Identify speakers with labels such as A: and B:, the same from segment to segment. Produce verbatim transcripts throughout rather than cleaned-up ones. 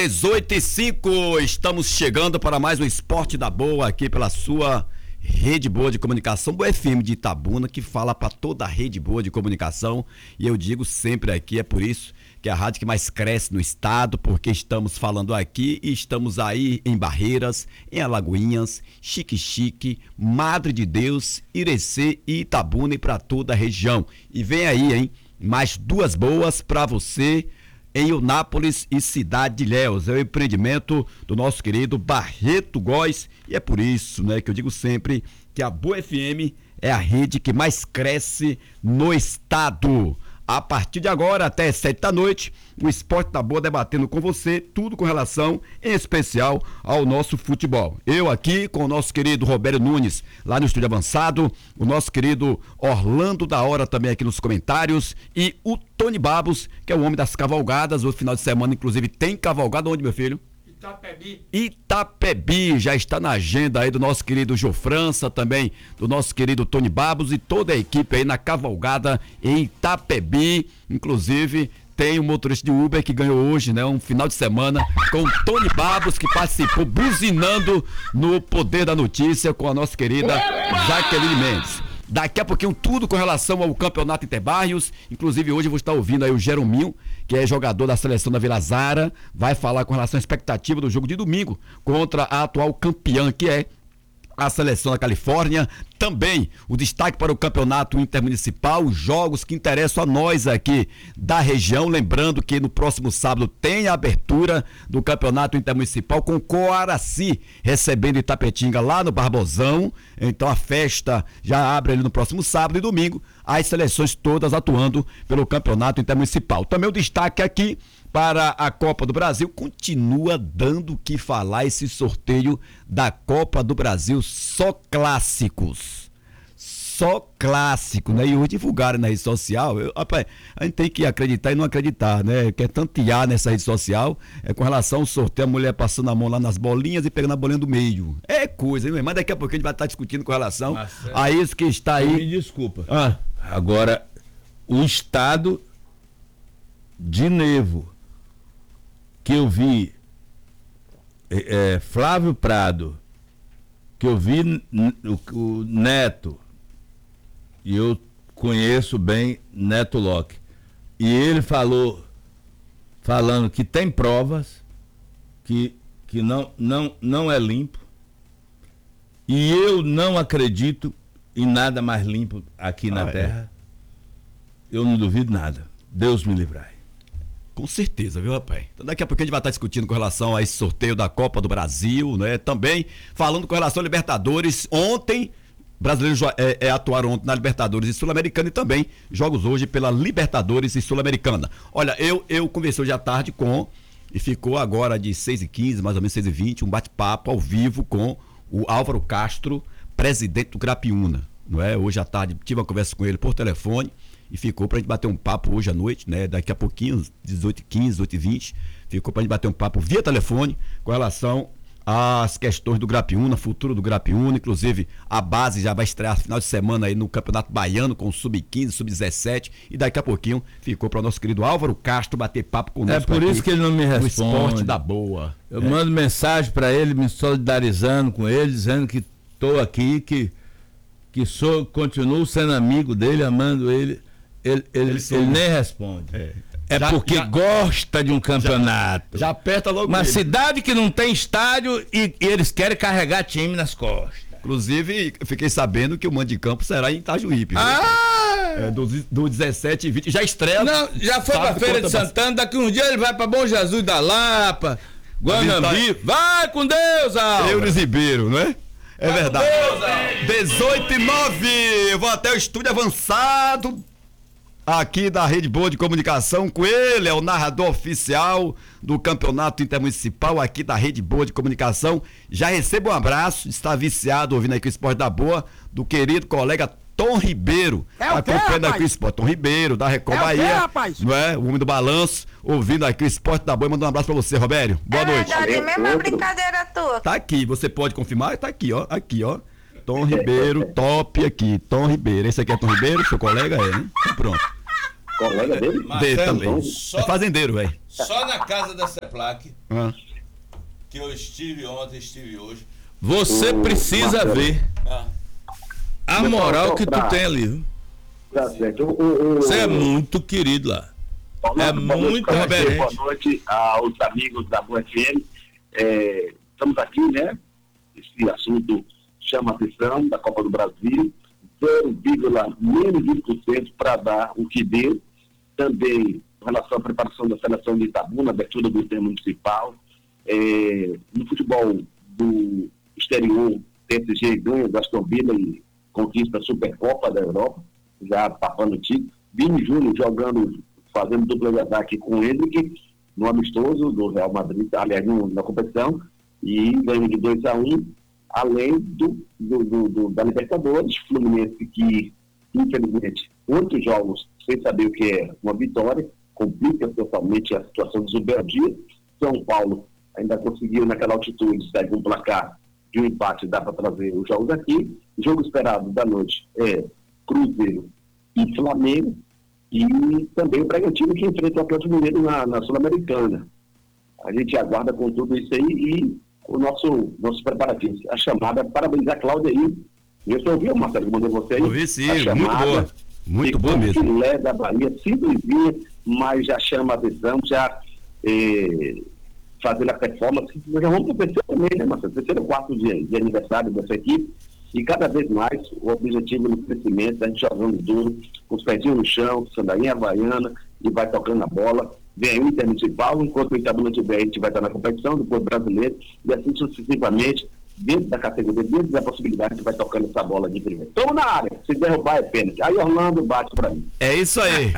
A: dezoito e cinco, estamos chegando para mais um Esporte da Boa aqui pela sua Rede Boa de Comunicação, Boa F M de Itabuna, que fala para toda a Rede Boa de Comunicação. E eu digo sempre aqui, é por isso que é a rádio que mais cresce no estado, porque estamos falando aqui e estamos aí em Barreiras, em Alagoinhas, Xique-Xique, Madre de Deus, Irecê e Itabuna e para toda a região. E vem aí, hein, mais duas boas para você em Eunápolis e Cidade de Ilhéus. É o empreendimento do nosso querido Barreto Góes, e é por isso, né, que eu digo sempre que a Boa F M é a rede que mais cresce no estado. A partir de agora, até sete da noite, o Esporte da Boa debatendo com você tudo com relação, em especial, ao nosso futebol. Eu aqui com o nosso querido Roberto Nunes, lá no Estúdio Avançado, o nosso querido Orlando da Hora também aqui nos comentários, e o Tony Babos, que é o homem das cavalgadas. O final de semana, inclusive, tem cavalgada onde, meu filho?
B: Itapebi.
A: Itapebi, já está na agenda aí do nosso querido Jô França, também do nosso querido Tony Babos e toda a equipe aí na cavalgada em Itapebi. Inclusive, tem um motorista de Uber que ganhou hoje, né, um final de semana com o Tony Babos, que participou buzinando no Poder da Notícia com a nossa querida Jaqueline Mendes. Daqui a pouquinho tudo com relação ao campeonato Interbairros. Inclusive hoje eu vou estar ouvindo aí o Jerominho, que é jogador da seleção da Vila Zara, vai falar com relação à expectativa do jogo de domingo contra a atual campeã, que é a seleção da Califórnia. Também o destaque para o campeonato intermunicipal, os jogos que interessam a nós aqui da região. Lembrando que no próximo sábado tem a abertura do campeonato intermunicipal com Coaraci recebendo Itapetinga lá no Barbosão. Então a festa já abre ali no próximo sábado e domingo, as seleções todas atuando pelo campeonato intermunicipal. Também o destaque aqui para a Copa do Brasil, continua dando o que falar esse sorteio da Copa do Brasil, só clássicos, só clássico, né? E hoje divulgaram na rede social, eu, rapaz, a gente tem que acreditar e não acreditar, né? Quer tantear nessa rede social, é com relação ao sorteio, a mulher passando a mão lá nas bolinhas e pegando a bolinha do meio, é coisa, hein? Mas daqui a pouco a gente vai estar discutindo com relação Marcelo, a isso que está aí.
B: Me desculpa,
A: ah.
B: Agora, o estado de Nevo, que eu vi é, Flávio Prado, que eu vi n- o, o Neto, e eu conheço bem Neto Locke, e ele falou, falando que tem provas, que, que não, não, não é limpo, e eu não acredito em nada mais limpo aqui ah, na é. Terra. Eu não duvido nada. Deus me livrai.
A: Com certeza, viu, rapaz? Então daqui a pouco a gente vai estar discutindo com relação a esse sorteio da Copa do Brasil, né? Também falando com relação a Libertadores. Ontem, brasileiros é, é, atuaram ontem na Libertadores e Sul-Americana, e também jogos hoje pela Libertadores e Sul-Americana. Olha, eu, eu conversei hoje à tarde com, e ficou agora de seis e quinze, mais ou menos seis e vinte, um bate-papo ao vivo com o Álvaro Castro, presidente do Grapiúna, não é? Hoje à tarde tive uma conversa com ele por telefone, e ficou pra gente bater um papo hoje à noite, né? Daqui a pouquinho, dezoito e quinze, dezoito e vinte, ficou pra gente bater um papo via telefone com relação às questões do Grapiúna, futuro do Grapiúna. Inclusive, a base já vai estrear final de semana aí no Campeonato Baiano com o sub quinze, sub dezessete, e daqui a pouquinho ficou para o nosso querido Álvaro Castro bater papo conosco.
B: É por isso que ele não me responde.
A: O Esporte da Boa.
B: Eu
A: é.
B: mando mensagem para ele, me solidarizando com ele, dizendo que tô aqui, que, que sou, continuo sendo amigo dele, amando ele. Ele, ele, ele nem responde. É, é já, porque já, gosta de um campeonato.
A: Já, já aperta logo.
B: Uma
A: ele.
B: cidade que não tem estádio e, e eles querem carregar time nas costas.
A: Inclusive, fiquei sabendo que o mando de campo será em Itajuípe.
B: Ah!
A: É, do, do dezessete e vinte. Já estreia.
B: Não, já foi pra Feira de Santana. Daqui uns dias ele vai pra Bom Jesus da Lapa, Guanambi. Vai com Deus, Álvaro.
A: Euros Ribeiro, não é? É vai verdade.
B: Deus,
A: dezoito e nove. Eu vou até o estúdio avançado aqui da Rede Boa de Comunicação com ele, é o narrador oficial do Campeonato Intermunicipal aqui da Rede Boa de Comunicação. Já recebo um abraço, está viciado ouvindo aqui o Esporte da Boa, do querido colega Tom Ribeiro.
C: É o quê,
A: acompanhando
C: rapaz?
A: aqui o Esporte. Tom Ribeiro, da Record
C: É o quê,
A: Bahia.
C: rapaz?
A: Não é? O homem do balanço, ouvindo aqui o Esporte da Boa. Manda um abraço pra você, Robério. Boa
D: é
A: noite.
D: verdade mesmo, é brincadeira tua.
A: Tá aqui, você pode confirmar? Tá aqui, ó. Aqui, ó. Tom Ribeiro, top aqui. Tom Ribeiro. Esse aqui é Tom Ribeiro, seu colega é, né? Então, pronto.
E: Colega dele?
A: Dele também.
B: Só,
A: é fazendeiro, velho.
B: Só na casa da Seplac,
A: Ah.
B: que eu estive ontem, estive hoje. Você
C: Ô,
B: precisa
C: Marcelo.
B: ver
A: Ah.
B: a moral que tu
C: Pra-
B: tem ali. Viu?
C: Tá certo. O- o- o-
B: Você é muito querido lá.
C: Olá,
B: É
C: boa noite
B: muito
C: pra você,
B: reverente.
C: boa noite aos amigos da Boa F M. É, estamos aqui, né? Esse assunto chama a atenção da Copa do Brasil. zero vírgula vinte por cento para dar o que deu. Também em relação à preparação da seleção de Itabuna, abertura do intermunicipal. É, no futebol do exterior, P S G ganha da Aston Villa e conquista a Supercopa da Europa, já tapando o título. Vini Júnior jogando, fazendo dupla de ataque com o Henrique, no amistoso do Real Madrid, aliás, no, na competição, e ganhando de dois a um, além do, do, do, do, da Libertadores, Fluminense que, infelizmente, oito jogos sem saber o que é uma vitória, complica totalmente a situação do Zubeldia. São Paulo ainda conseguiu, naquela altitude, sair com um placar de um empate, dá para trazer os jogos aqui. O jogo esperado da noite é Cruzeiro e Flamengo, e também o Bragantino, que enfrenta o Atlético Mineiro na, na Sul-Americana. A gente aguarda com tudo isso aí e o nosso, nossos preparativos. A chamada, parabenizar a Cláudia aí. Você ouviu, Marcelo, que mandou você aí?
A: Ouvi sim,
C: A
A: muito
C: chamada,
A: boa. Muito boa
C: ficou
A: mesmo.
C: filé da Bahia, simplesinha, mas já chama a atenção, já eh, fazendo a performance. Nós já vamos para o terceiro também, né, Marcelo? Terceiro quarto de, de aniversário dessa equipe. E cada vez mais o objetivo no crescimento, a gente jogando duro, com os pezinhos no chão, sandalinha havaiana, e vai tocando a bola. Vem o Intermunicipal, enquanto o Itabuna tiver, a gente vai estar na competição, depois brasileiro, e assim sucessivamente, dentro da categoria, dentro da possibilidade, a gente vai tocando essa bola de primeiro. Estamos na área, se derrubar é pênalti. Aí Orlando bate pra mim.
A: É isso aí.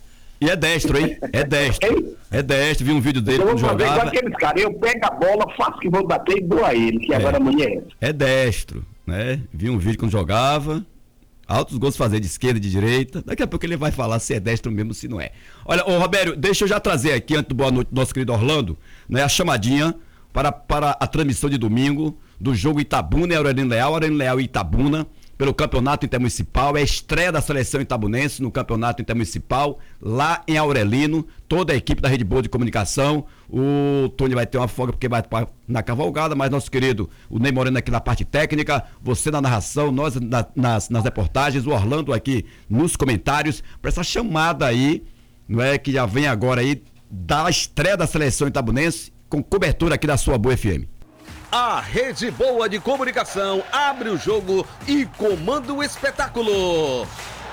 A: E é destro, hein? É destro. É destro. Vi um vídeo dele
C: Eu
A: quando
C: vou fazer igual
A: jogava.
C: aqueles caras, eu pego a bola, faço que vou bater e dou a ele, que agora amanhã é essa.
A: É destro, né? Vi um vídeo quando jogava. Altos gols fazer de esquerda e de direita. Daqui a pouco ele vai falar se é destro mesmo, se não é. Olha, ô Robério, deixa eu já trazer aqui, antes do boa noite do nosso querido Orlando, né, a chamadinha para, para a transmissão de domingo do jogo Itabuna e Aurelino Leal, Aurelino Leal e Itabuna, pelo Campeonato Intermunicipal. É a estreia da seleção itabunense no Campeonato Intermunicipal, lá em Aurelino. Toda a equipe da Rede Boa de Comunicação. O Tony vai ter uma folga porque vai na cavalgada, mas nosso querido, o Ney Moreno aqui na parte técnica, você na narração, nós na, nas, nas reportagens, o Orlando aqui nos comentários, para essa chamada aí, não é, que já vem agora aí, da estreia da seleção itabunense, com cobertura aqui da sua Boa F M.
E: A Rede Boa de Comunicação abre o jogo e comanda o espetáculo.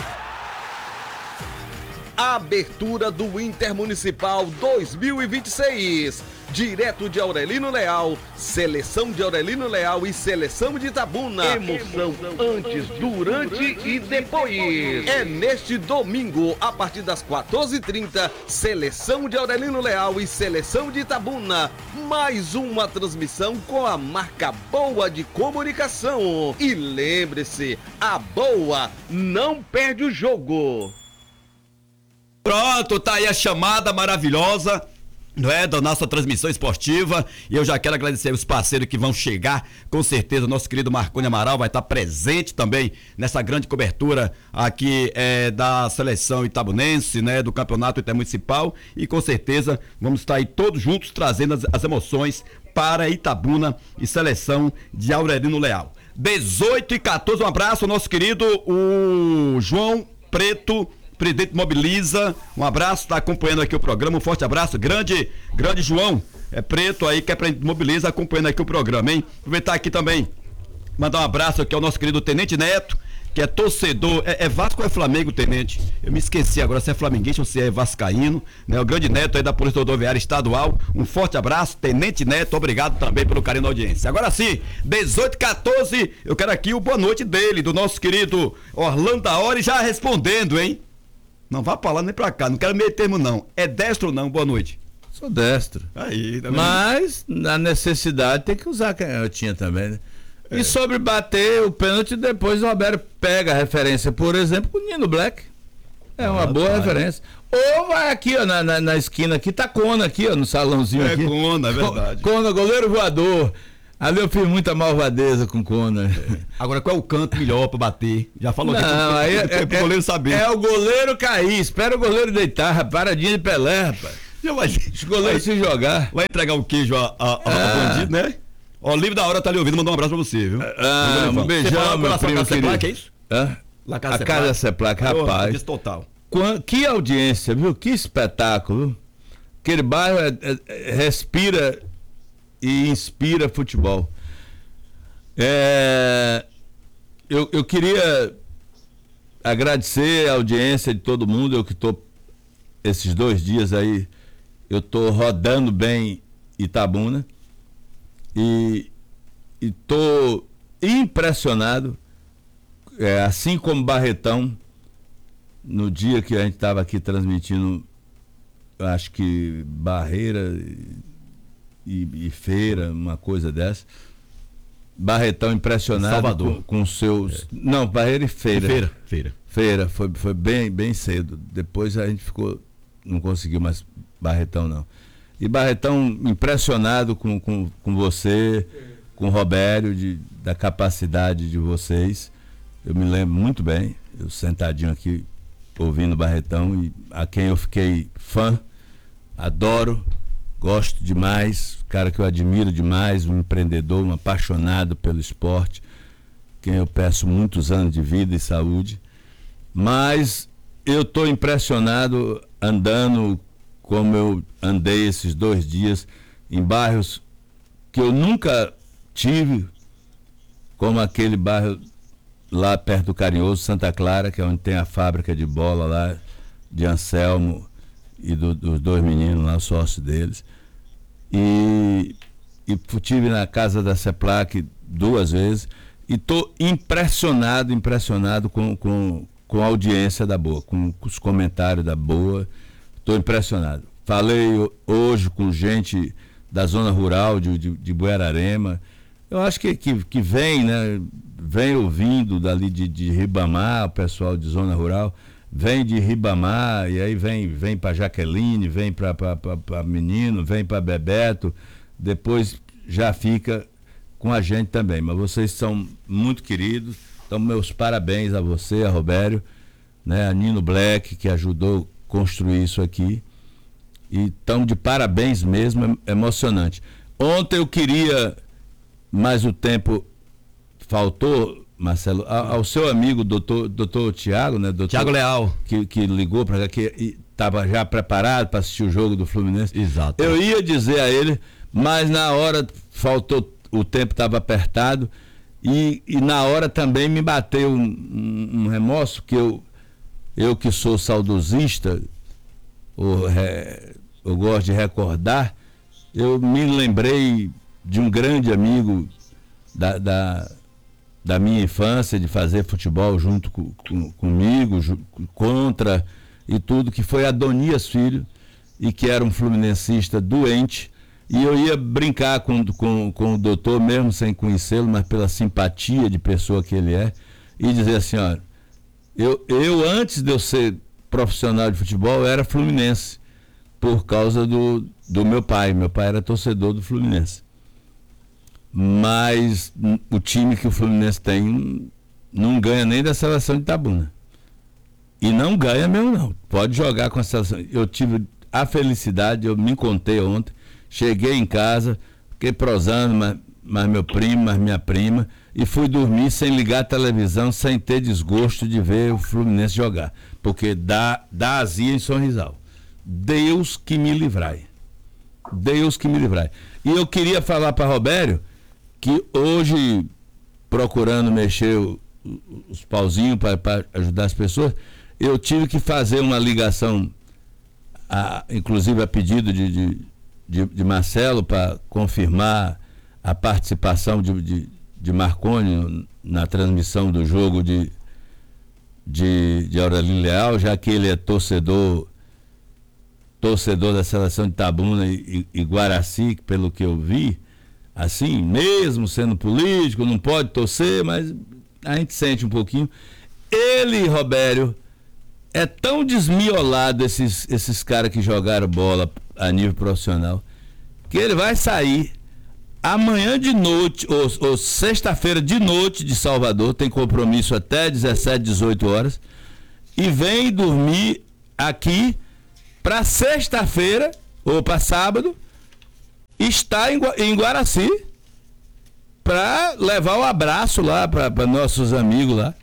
E: Abertura do Intermunicipal dois mil e vinte e seis. Direto de Aurelino Leal, seleção de Aurelino Leal e seleção de Itabuna. Emoção antes, durante e depois. É neste domingo, a partir das quatorze e trinta, seleção de Aurelino Leal e seleção de Itabuna. Mais uma transmissão com a marca Boa de Comunicação. E lembre-se, a Boa não perde o jogo.
A: Pronto, tá aí a chamada maravilhosa, não é, da nossa transmissão esportiva, e eu já quero agradecer os parceiros que vão chegar, com certeza o nosso querido Marconi Amaral vai estar presente também nessa grande cobertura aqui é, da seleção itabunense, né, do campeonato intermunicipal, e com certeza vamos estar aí todos juntos trazendo as, as emoções para Itabuna e seleção de Aurelino Leal. dezoito e quatorze, um abraço ao nosso querido o João Preto, presidente Mobiliza, um abraço, está acompanhando aqui o programa, um forte abraço, grande, grande João, é Preto aí, que é presidente Mobiliza, acompanhando aqui o programa, hein? Aproveitar aqui também, mandar um abraço aqui ao nosso querido Tenente Neto, que é torcedor, é, é Vasco ou é Flamengo, Tenente? Eu me esqueci agora se é flamenguista ou se é vascaíno, né? O grande Neto aí da Polícia Rodoviária Estadual, um forte abraço, Tenente Neto, obrigado também pelo carinho da audiência. Agora sim, dezoito e quatorze, eu quero aqui o boa noite dele, do nosso querido Orlando Daori, já respondendo, hein? Não vá pra lá nem pra cá, não quero meio termo não. É destro ou não? Boa noite.
B: Sou destro.
A: Aí, tá vendo?
B: Mas, na necessidade, tem que usar quem eu tinha também, né?
A: É.
B: E sobre bater o pênalti, depois o Roberto pega a referência, por exemplo, com o Nino Black. É uma
A: Ah,
B: boa
A: tá.
B: referência. Ou vai aqui, ó, na, na, na esquina aqui, tá Cona aqui, ó, no salãozinho
A: É
B: aqui.
A: Cona, é verdade.
B: Cona, goleiro voador. Ali eu fiz muita malvadeza com Cona.
A: Agora qual é o canto melhor pra bater? Já falou aqui
B: Não,
A: pro-
B: aí é,
A: pro- pro
B: é-
A: goleiro saber.
B: é o goleiro cair, espera o goleiro deitar, rapaz, paradinha de Pelé, rapaz.
A: Já vai,
B: Os goleiros se jogar.
A: vai entregar o queijo a, a, a
B: Ah.
A: bandido, né? Ó, o livro da hora tá ali ouvindo, mandar um abraço pra você, viu?
B: Ah, um beijão, meu primo querido.
A: Que é isso?
B: Hã?
A: La
B: A Casa da Seplac,
A: Ô,
B: rapaz.
A: diz total.
B: Quan- Que audiência, viu? Que espetáculo. Viu? Aquele bairro é- é- respira e inspira futebol. É, eu, eu queria agradecer a audiência de todo mundo. Eu que estou esses dois dias aí, eu estou rodando bem Itabuna e estou impressionado, é, assim como Barretão, no dia que a gente estava aqui transmitindo, acho que Barreira e, e Feira, uma coisa dessa. Barretão impressionado
A: Salvador.
B: com, com seus. É. Não, Barreira e Feira.
A: Feira. Feira.
B: Feira, foi, foi bem, bem cedo. Depois a gente ficou. Não conseguiu mais Barretão, não. E Barretão impressionado com, com, com você, com o Robério, de, da capacidade de vocês. Eu me lembro muito bem, eu sentadinho aqui ouvindo Barretão, e a quem eu fiquei fã, adoro, gosto demais, cara que eu admiro demais, um empreendedor, um apaixonado pelo esporte, quem eu peço muitos anos de vida e saúde. Mas eu estou impressionado andando como eu andei esses dois dias em bairros que eu nunca tive, como aquele bairro lá perto do Carinhoso, Santa Clara, que é onde tem a fábrica de bola lá, de Anselmo e do, dos dois meninos lá, sócios deles. E, e tive na casa da Seplac duas vezes e estou impressionado, impressionado com, com, com a audiência da Boa, com, com os comentários da Boa. Estou impressionado. Falei hoje com gente da zona rural de, de, de Buerarema. Eu acho que, que, que vem, né? Vem ouvindo dali de, de Ribamar, o pessoal de zona rural, vem de Ribamar, e aí vem, vem para Jaqueline, vem para Menino, vem para Bebeto, depois já fica com a gente também. Mas vocês são muito queridos, então meus parabéns a você, a Robério, né? A Nino Black, que ajudou a construir isso aqui. E estão de parabéns mesmo, é emocionante. Ontem eu queria, mas o tempo faltou, Marcelo, ao, ao seu amigo, doutor, doutor Tiago, né? Doutor,
A: Tiago Leal.
B: Que, que ligou para cá, que estava já preparado para assistir o jogo do Fluminense.
A: Exato.
B: Eu ia dizer a ele, mas na hora faltou, o tempo estava apertado, e, e na hora também me bateu um, um, um remorso, que eu, eu que sou saudosista, ou, é, eu gosto de recordar, eu me lembrei de um grande amigo da, da, da minha infância, de fazer futebol junto com, com, comigo, contra e tudo, que foi Adonias Filho, e que era um fluminensista doente, e eu ia brincar com, com, com o doutor, mesmo sem conhecê-lo, mas pela simpatia de pessoa que ele é, e dizer assim, ó, eu, eu antes de eu ser profissional de futebol, eu era fluminense, por causa do, do meu pai. Meu pai era torcedor do Fluminense. Mas o time que o Fluminense tem não ganha nem da seleção de Itabuna. E não ganha mesmo, não. Pode jogar com a seleção. Eu tive a felicidade, eu me encontrei ontem, cheguei em casa, fiquei prosando, mas, mas meu primo, mas minha prima, e fui dormir sem ligar a televisão, sem ter desgosto de ver o Fluminense jogar. Porque dá, dá azia em Sorrisal. Deus que me livrai. Deus que me livrai. E eu queria falar para Robério que hoje, procurando mexer o, os pauzinhos para ajudar as pessoas, eu tive que fazer uma ligação, a, inclusive a pedido de, de, de, de Marcelo, para confirmar a participação de, de, de Marconi na transmissão do jogo de, de, de Aurelino Leal, já que ele é torcedor torcedor da seleção de Itabuna e, e, e Guaraci, pelo que eu vi, assim, mesmo sendo político, não pode torcer, mas a gente sente um pouquinho. Ele, Robério, é tão desmiolado, esses, esses caras que jogaram bola a nível profissional, que ele vai sair amanhã de noite, ou, ou sexta-feira de noite de Salvador, tem compromisso até dezessete, dezoito horas, e vem dormir aqui para sexta-feira ou para sábado, está em, em Guaraci para levar o abraço lá para nossos amigos lá.